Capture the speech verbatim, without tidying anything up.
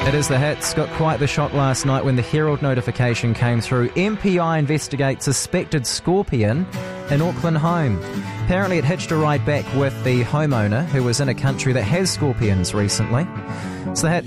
It is the hits. Got quite the shock last night when the Herald notification came through. M P I investigates suspected scorpion in Auckland home. Apparently it hitched a ride back with the homeowner who was in a country that has scorpions recently. It's the hit.